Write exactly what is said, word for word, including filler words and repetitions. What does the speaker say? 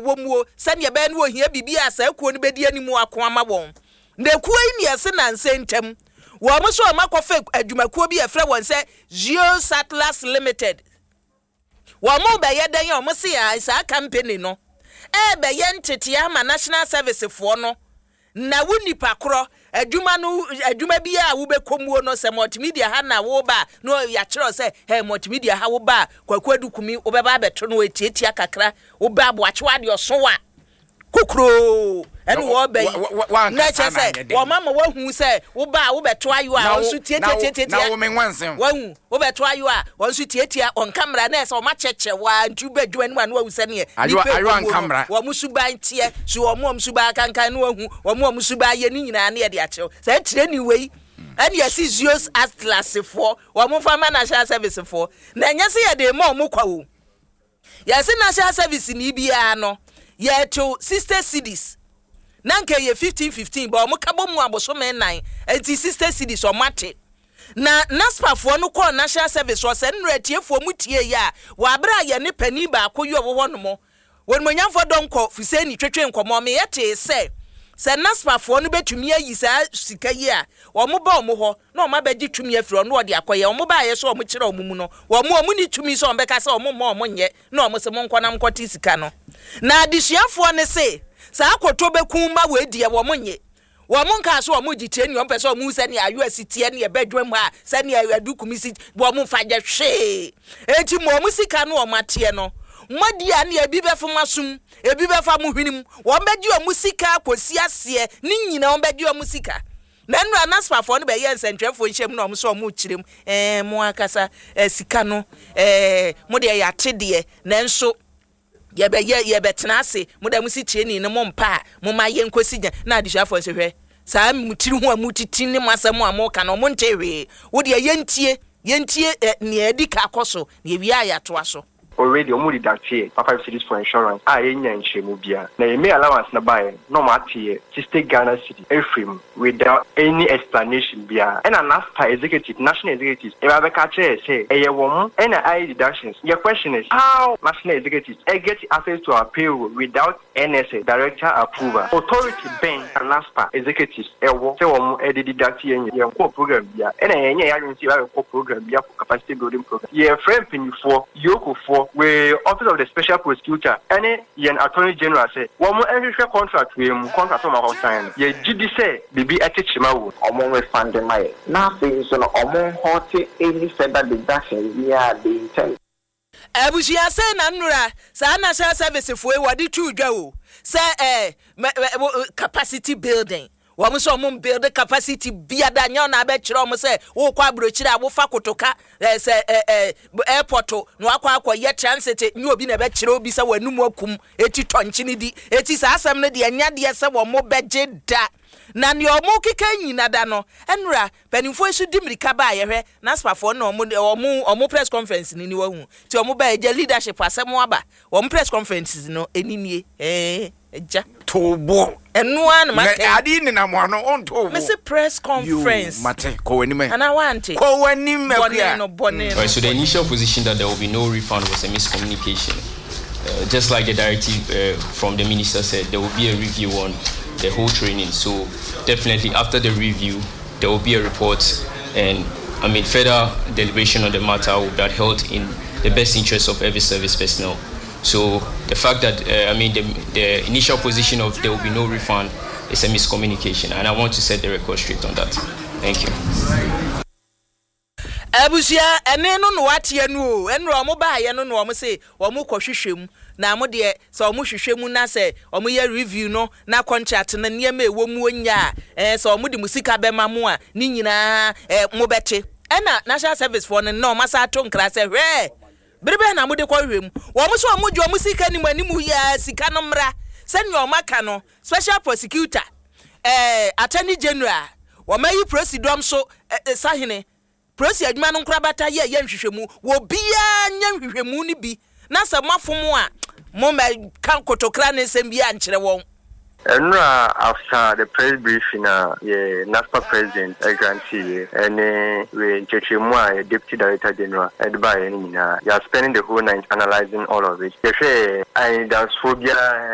wo mu se ne be no ohia bibia sa ekuo no bedi animu akoama won na ekuo yi ne yese na nsentem wo mo so makofa adwumakuo bi efre won se Geo Satlas Limited wo mo be ye den yo mo se ya isa company no e be ye ntete ama national service fo no na wuni pakro adwuma no adwuma bi a wo be komuo no se multimedia ha na wo ba no ya kire se hey multimedia ha wo ba kwakwadu kumi wo be ba beto no etietia kakra wo ba boachewa de oso wa kokro enu wo be na che se wo mama wo hu se wo ba wo beto ayo a wo su tietia tietia na wo menwansem wo hu wo beto ayo a wo su tietia on camera na se wo ma cheche wa ntu ba dwuma nu anu wo se ne ayo ayo on camera wo musu ba ntie so wo mo musu ba kankan nu wo hu wo mo musu ba ye ni nyina na ye de ache se tire ni wei and yes is Geos Atlas for wo mo fa national service for na nya se ye de mo mo kwa wo yes national service ni bia no ye to sister cities nanke ye fifteen fifteen ba omo kabo mu aboso men nine enti sister cities o mate na naspa fo no call national service o se nra tiefo mu tie ya wa bra ye ne pani ba akoyo wo ho no mo won manyamfo donko fise ni twetwe nkomo me yete se se naspa fo no betumi ayi sa sika yi a omo ba omo ho na omo ba gi tumi afiro no ode akoye omo ba ye so omo kire omo mu no omo omo ni tumi so omo ka se omo mo omo nye na omo se mo nkwana mkwati sika no na adisuafo ne se sa akoto bekum ba we die wo monye wo mon ka so wo gitie ni ompe so wo se ne ayo asitie ne bedwam ha se ne adukumi si wo mon faje hwe enti mo mo sika no o mate no mmadia ne ebi befoma sum ebi befa mo hwinim wo bedi o musika akosi ase ni nyina wo bedi o musika na nru anasfafo no be ye nsentwefo nhyem na o so mo kirem eh mo akasa sika no eh mo de ya tede na nso ye be ye ye betena ase mo da musi tieni ne mo mpa mo ma ye nkosi nya na adisuafo se hwe saa mutiri ho amutiti ne masam amoka no mo ntewe wo de ye ntie ye ntie ne edika akoso ne wi ayato aso already omuri datie five cities for insurance a yenya nchemu bia na ye me allowance na buy no matie sister Ghana city efrim without any explanation bia and an after executive national executives e ba be ka che say e ye wom and I deductions your question is how national executives e get access to our payroll without N S A director approval authority bank and NASPA executives e wo say wom e deduct ye ye ko program bia and yenye ya yunti ba ko program bia capacity building program ye friend pinfo yoko for we office of the special prosecutor any yen attorney general say one more every contract we contract from our sign ye gidi say bibi atechima wo omo we fund my na say so no omo hot any further deduction via the intent abusia say na nura sa national service fo e wadi tu dwa o say eh capacity building wo so mo build capacity bia da nya na be kire o say wo kwa brochire a wo fa kotoka say airport no akwa akwa ye transit nyi obi na be kire obi say wanum akum eti tonche ni di eti sa asem no de anya de say wo mo beje da na ne o mo keka nyina da no enura panimfo esu dimirika ba ye hwe na spafo na o mo o mo press conference ni ni wa hu ti o mo ba eje leadership asem aba o mo press conferences no eninie eh eja tobo enu an ma adi ni na mo no on tobo me say press conference mate ko wani me ana want ko wani me kuya no bonne. Right, so the initial position that there will be no refund was a miscommunication. Uh, just like the directive uh, from the minister said, there will be a review on the whole training. So definitely after the review, there will be a report and I mean further deliberation on the matter will be held in the best interest of every service personnel. So the fact that uh, I mean the, the initial position of there will be no refund is a miscommunication, and I want to set the record straight on that. Thank you. Abusia ene no no watie no enu omo ba ye no no omo say omo kohwehwem na mo de so omo hwehwemu na say omo ye review no na contract na niam ewo mu onya eh so omo de musika be ma mo a ni nyina eh mo bete ena national service for no no masa to nkra say hwe berebe na mo de kohwem wo mo so omo jo musika ni manimu ya sika no mra senya omo aka no special prosecutor eh attorney general wo mayi president so eh, sahene Prosi adwuma no nkra bata ye ye nhwehwemu wo bia nya nhwehwemu ni bi na se mafomo a mo ma kan kotokra ne sem bia nkire won Enra after the press briefing uh yeah NASPA president I guarantee and uh, we Chechimwa deputy director general advise any you are spending the whole night analyzing all of it. If I that's phobia